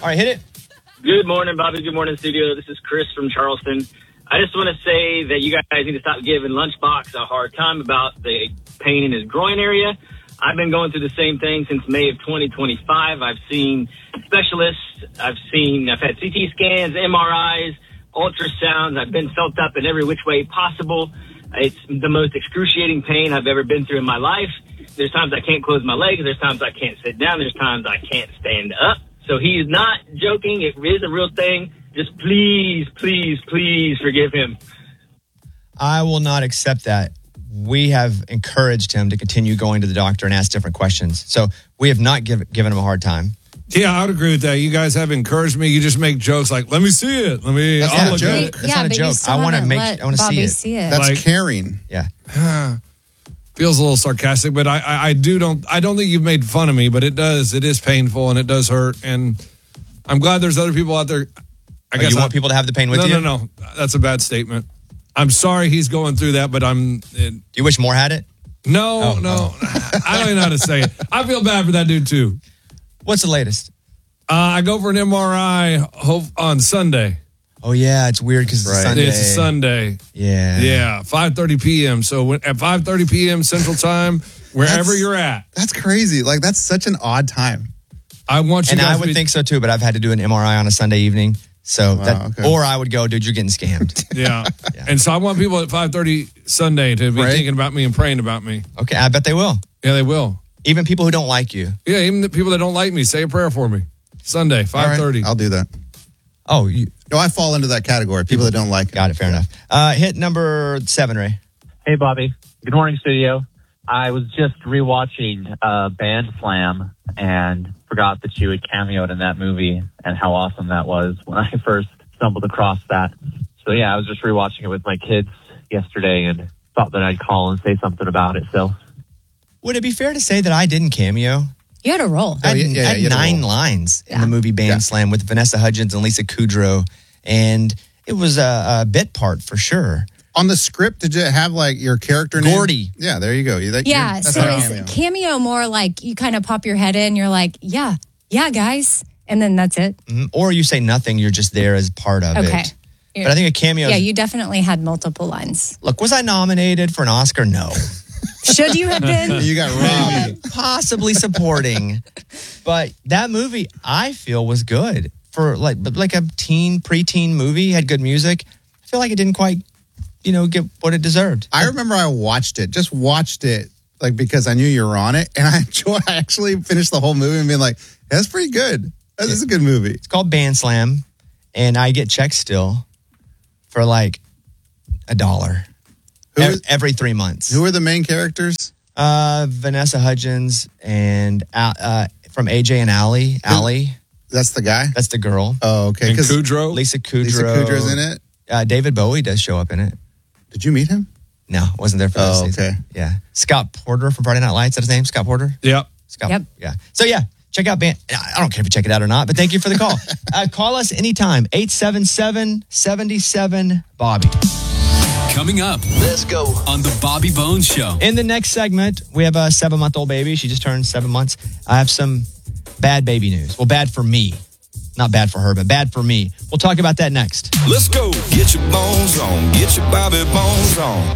All right, hit it. Good morning, Bobby. Good morning, studio. This is Chris from Charleston. I just want to say that you guys need to stop giving Lunchbox a hard time about the pain in his groin area. I've been going through the same thing since May of 2025. I've seen specialists. I've had CT scans, MRIs, ultrasounds. I've been felt up in every which way possible. It's the most excruciating pain I've ever been through in my life. There's times I can't close my legs. There's times I can't sit down. There's times I can't stand up. So he's not joking. It is a real thing. Just please, please, please forgive him. I will not accept that. We have encouraged him to continue going to the doctor and ask different questions. So we have not given him a hard time. Yeah, I would agree with that. You guys have encouraged me. You just make jokes like, let me see it. That's not a joke. That's not a joke. I want to see it. That's like, caring. Yeah. Feels a little sarcastic, but I don't think you've made fun of me, but it is painful and it does hurt. And I'm glad there's other people out there. I guess you want people to have the pain with you? No. That's a bad statement. I'm sorry he's going through that, but do you wish more had it? No. I don't even know how to say it. I feel bad for that dude too. What's the latest? I go for an MRI on Sunday. Oh, yeah. It's weird because it's Sunday. It's a Sunday. Yeah. Yeah. 5:30 p.m. So at 5:30 p.m. Central Time, wherever you're at. That's crazy. Like, that's such an odd time. I want you and I would think so, too, but I've had to do an MRI on a Sunday evening. So or I would go, dude, you're getting scammed. Yeah. And so I want people at 5:30 Sunday to be thinking about me and praying about me. Okay. I bet they will. Yeah, they will. Even people who don't like you. Yeah, even the people that don't like me, say a prayer for me. Sunday, 5:30. Right, I'll do that. Oh, no, I fall into that category. People that don't like it. Got it. Fair enough. Hit number 7, Ray. Hey, Bobby. Good morning, studio. I was just rewatching Band Slam and forgot that you had cameoed in that movie and how awesome that was when I first stumbled across that. So, yeah, I was just rewatching it with my kids yesterday and thought that I'd call and say something about it. So, would it be fair to say that I didn't cameo? You had a role. I had 9 lines in the movie Band Slam with Vanessa Hudgens and Lisa Kudrow, and it was a bit part for sure. On the script, did you have like your character name? Gordy. Yeah, there you go. So is cameo more like you kind of pop your head in, you're like, yeah, guys, and then that's it? Mm-hmm. Or you say nothing, you're just there as part of it. But I think a cameo... Yeah, you definitely had multiple lines. Look, was I nominated for an Oscar? No. Should you have been? You got robbed. Possibly supporting. But that movie, I feel, was good. For like a preteen movie, had good music. I feel like it didn't quite, get what it deserved. I remember I watched it like because I knew you were on it. And I actually finished the whole movie and being like, that's pretty good. This is a good movie. It's called Band Slam. And I get checks still for like $1. Every 3 months. Who are the main characters? Vanessa Hudgens and from AJ and Allie. Allie. That's the guy? That's the girl. Oh, okay. And Kudrow? Lisa Kudrow. Lisa Kudrow's in it? David Bowie does show up in it. Did you meet him? No, wasn't there for this season. Okay. Yeah. Scott Porter from Friday Night Lights. Is that his name? Scott Porter? Yep. Scott. Yep. Yeah. So, check out Band. I don't care if you check it out or not, but thank you for the call. Call us anytime. 877-77-Bobby. Coming up. Let's go. On the Bobby Bones Show. In the next segment, we have a 7-month-old baby. She just turned 7 months. I have some bad baby news. Well, bad for me. Not bad for her, but bad for me. We'll talk about that next. Let's go. Get your bones on. Get your Bobby Bones on.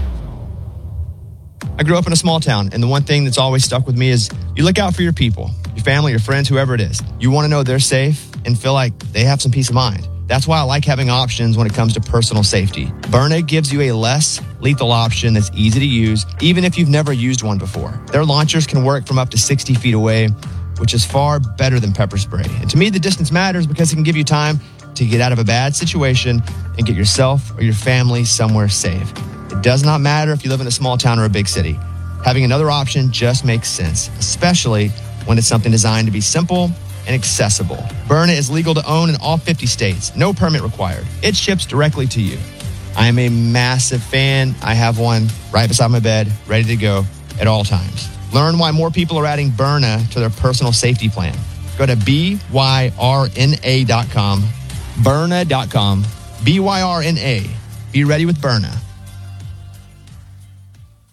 I grew up in a small town, and the one thing that's always stuck with me is you look out for your people, your family, your friends, whoever it is. You want to know they're safe and feel like they have some peace of mind. That's why I like having options when it comes to personal safety. Byrna gives you a less lethal option that's easy to use, even if you've never used one before. Their launchers can work from up to 60 feet away, which is far better than pepper spray. And to me, the distance matters because it can give you time to get out of a bad situation and get yourself or your family somewhere safe. It does not matter if you live in a small town or a big city. Having another option just makes sense, especially when it's something designed to be simple and accessible. Byrna is legal to own in all 50 states. No permit required. It ships directly to you. I am a massive fan. I have one right beside my bed, ready to go at all times. Learn why more people are adding Byrna to their personal safety plan. Go to byrna.com. Byrna.com. BYRNA. Be ready with Byrna.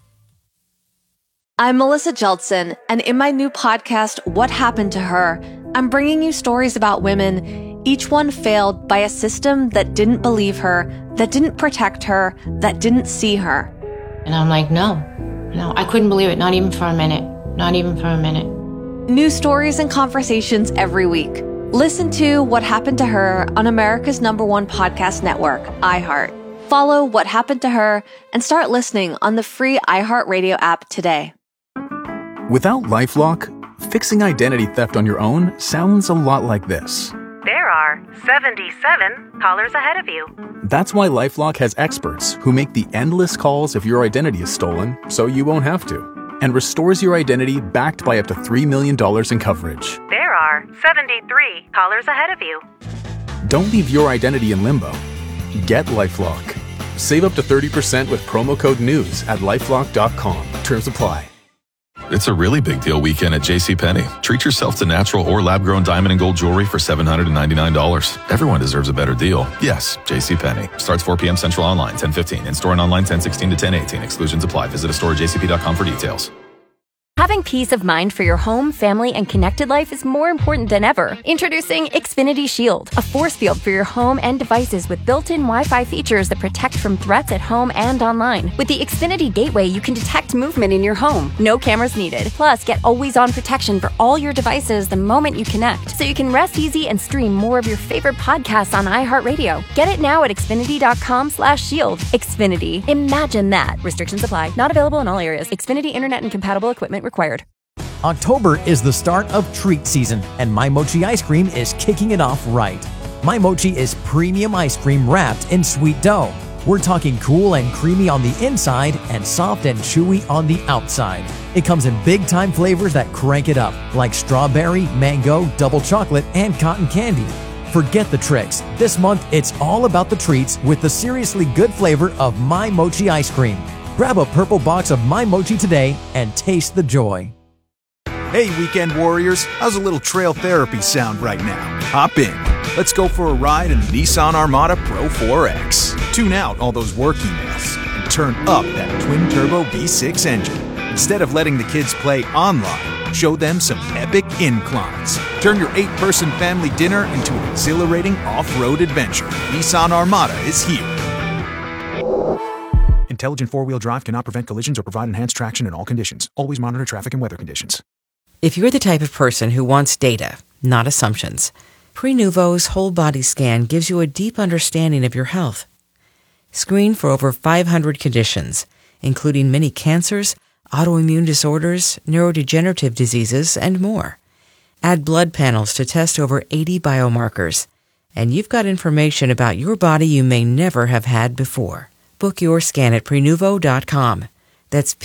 I'm Melissa Jeltsin, and in my new podcast, What Happened to Her, I'm bringing you stories about women, each one failed by a system that didn't believe her, that didn't protect her, that didn't see her. And I'm like, no, I couldn't believe it. Not even for a minute. Not even for a minute. New stories and conversations every week. Listen to What Happened to Her on America's #1 podcast network, iHeart. Follow What Happened to Her and start listening on the free iHeartRadio app today. Without LifeLock, fixing identity theft on your own sounds a lot like this. There are 77 callers ahead of you. That's why LifeLock has experts who make the endless calls if your identity is stolen, so you won't have to, and restores your identity backed by up to $3 million in coverage. There are 73 callers ahead of you. Don't leave your identity in limbo. Get LifeLock. Save up to 30% with promo code NEWS at LifeLock.com. Terms apply. It's a really big deal weekend at JCPenney. Treat yourself to natural or lab-grown diamond and gold jewelry for $799. Everyone deserves a better deal. Yes, JCPenney. Starts 4 p.m. Central online, 10:15. In-store and online, 10:16 to 10:18. Exclusions apply. Visit a store at jcp.com for details. Having peace of mind for your home, family, and connected life is more important than ever. Introducing Xfinity Shield, a force field for your home and devices with built-in Wi-Fi features that protect from threats at home and online. With the Xfinity Gateway, you can detect movement in your home. No cameras needed. Plus, get always-on protection for all your devices the moment you connect, so you can rest easy and stream more of your favorite podcasts on iHeartRadio. Get it now at Xfinity.com/shield. Xfinity. Imagine that. Restrictions apply. Not available in all areas. Xfinity Internet and compatible equipment required. October is the start of treat season, and My Mochi ice cream is kicking it off right. My Mochi is premium ice cream wrapped in sweet dough. We're talking cool and creamy on the inside and soft and chewy on the outside. It comes in big-time flavors that crank it up, like strawberry, mango, double chocolate, and cotton candy. Forget the tricks. This month, it's all about the treats with the seriously good flavor of My Mochi ice cream. Grab a purple box of My Mochi today and taste the joy. Hey, weekend warriors, how's a little trail therapy sound right now? Hop in. Let's go for a ride in the Nissan Armada Pro 4X. Tune out all those work emails and turn up that twin-turbo V6 engine. Instead of letting the kids play online, show them some epic inclines. Turn your 8-person family dinner into an exhilarating off-road adventure. Nissan Armada is here. Intelligent four-wheel drive cannot prevent collisions or provide enhanced traction in all conditions. Always monitor traffic and weather conditions. If you're the type of person who wants data, not assumptions, Prenuvo's whole body scan gives you a deep understanding of your health. Screen for over 500 conditions, including many cancers, autoimmune disorders, neurodegenerative diseases, and more. Add blood panels to test over 80 biomarkers, and you've got information about your body you may never have had before. Book your scan at Prenuvo.com. That's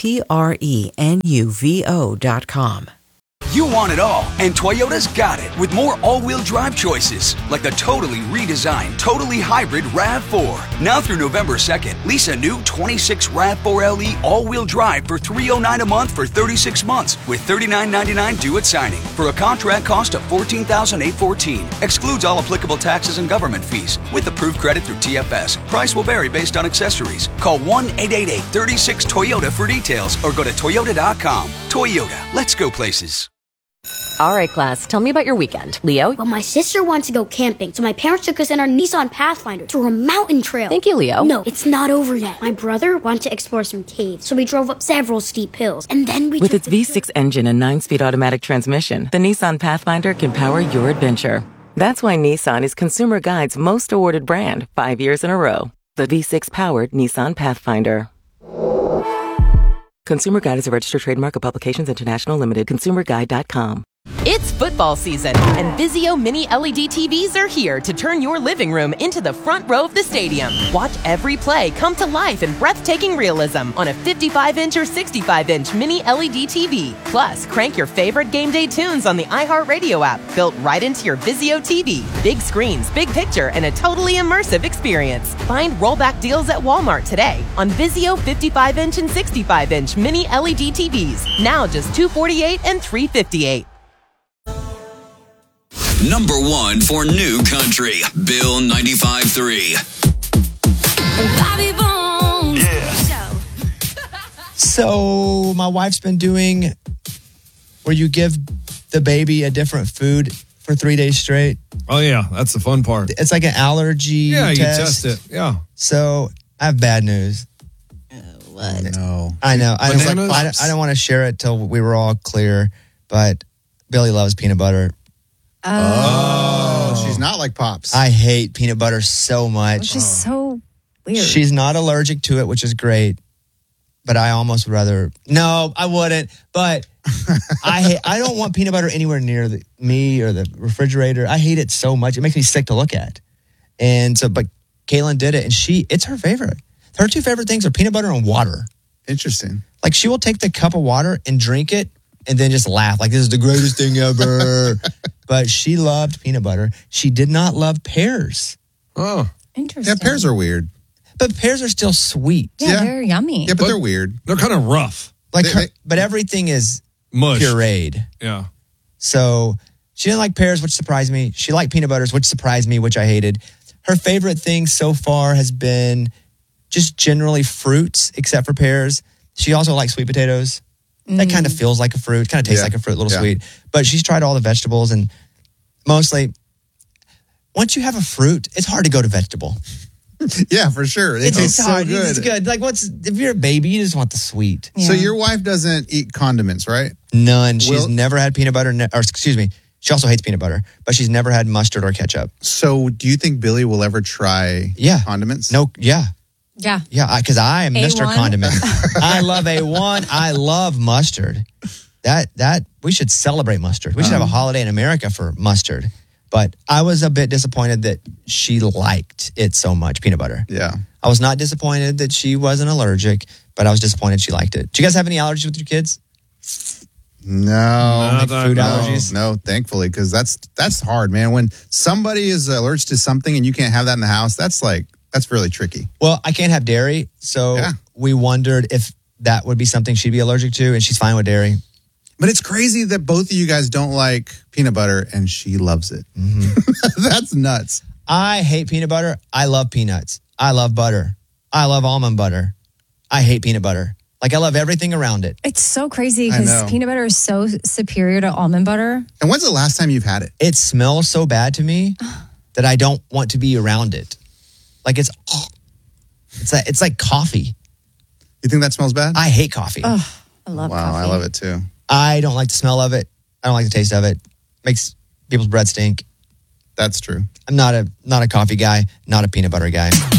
Prenuvo.com. You want it all, and Toyota's got it with more all-wheel drive choices, like the totally redesigned, totally hybrid RAV4. Now through November 2nd, lease a new 26 RAV4 LE all-wheel drive for $309 a month for 36 months, with $39.99 due at signing, for a contract cost of $14,814. Excludes all applicable taxes and government fees, with approved credit through TFS. Price will vary based on accessories. Call 1-888-36-TOYOTA for details, or go to Toyota.com. Toyota, let's go places. All right, class, tell me about your weekend. Leo? Well, my sister wanted to go camping, so my parents took us in our Nissan Pathfinder through a mountain trail. Thank you, Leo. No, it's not over yet. My brother wanted to explore some caves, so we drove up several steep hills, and then we With its V6 engine and 9-speed automatic transmission, the Nissan Pathfinder can power your adventure. That's why Nissan is Consumer Guide's most awarded brand 5 years in a row. The V6-powered Nissan Pathfinder. Consumer Guide is a registered trademark of Publications International Limited. ConsumerGuide.com. It's football season, and Vizio Mini LED TVs are here to turn your living room into the front row of the stadium. Watch every play come to life in breathtaking realism on a 55-inch or 65-inch Mini LED TV. Plus, crank your favorite game day tunes on the iHeartRadio app, built right into your Vizio TV. Big screens, big picture, and a totally immersive experience. Find rollback deals at Walmart today on Vizio 55-inch and 65-inch Mini LED TVs. Now just $248 and $358. Number 1 for new country, Bill 95.3. Bobby Bones. Yeah. So my wife's been doing where you give the baby a different food for 3 days straight. Oh, yeah. That's the fun part. It's like an allergy Yeah, test. you test it. Yeah. So I have bad news. What? No. I know. I Bananas? don't want to share it till we were all clear, but Billy loves peanut butter. Oh, she's not like Pops. I hate peanut butter so much. Which is so weird. She's not allergic to it, which is great. But I almost would rather. No, I wouldn't. But I don't want peanut butter anywhere near me or the refrigerator. I hate it so much. It makes me sick to look at. And so, but Caitlin did it, and it's her favorite. Her two favorite things are peanut butter and water. Interesting. Like she will take the cup of water and drink it and then just laugh like this is the greatest thing ever. But she loved peanut butter. She did not love pears. Oh. Interesting. Yeah, pears are weird. But pears are still sweet. Yeah, they're yummy. Yeah, but they're weird. They're kind of rough. Like, but everything is Mush. pureed. Yeah. So she didn't like pears, which surprised me. She liked peanut butters, which surprised me, which I hated. Her favorite thing so far has been just generally fruits, except for pears. She also likes sweet potatoes. That kind of feels like a fruit. Kind of tastes like a fruit, a little sweet. But she's tried all the vegetables, and mostly, once you have a fruit, it's hard to go to vegetable. Yeah, for sure. It's so hard. good. It's good. Like, if you're a baby, you just want the sweet. So your wife doesn't eat condiments, right? None. She's never had peanut butter, or excuse me, she also hates peanut butter, but she's never had mustard or ketchup. So do you think Billy will ever try condiments? No, yeah. Yeah. Yeah, because I am Mr. A1. Condiment. I love A1. I love mustard. That we should celebrate mustard. We should have a holiday in America for mustard. But I was a bit disappointed that she liked it so much, peanut butter. Yeah. I was not disappointed that she wasn't allergic, but I was disappointed she liked it. Do you guys have any allergies with your kids? No. Like food allergies? No, thankfully, because that's hard, man. When somebody is allergic to something and you can't have that in the house, that's really tricky. Well, I can't have dairy, so we wondered if that would be something she'd be allergic to, and she's fine with dairy. But it's crazy that both of you guys don't like peanut butter and she loves it. Mm-hmm. That's nuts. I hate peanut butter. I love peanuts. I love butter. I love almond butter. I hate peanut butter. Like, I love everything around it. It's so crazy I because know. peanut butter is so superior to almond butter. And when's the last time you've had it? It smells so bad to me that I don't want to be around it. Like, it's like coffee. You think that smells bad? I hate coffee. Oh, I love Wow, coffee. I love it too. I don't like the smell of it. I don't like the taste of it. Makes people's breath stink. That's true. I'm not a coffee guy, not a peanut butter guy.